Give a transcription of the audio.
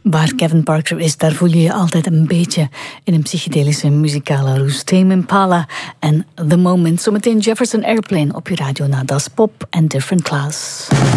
Waar Kevin Parker is, daar voel je je altijd een beetje in een psychedelische muzikale roes. Tame Impala en The Moment. Zometeen Jefferson Airplane op je radio na Das Pop en Different Class.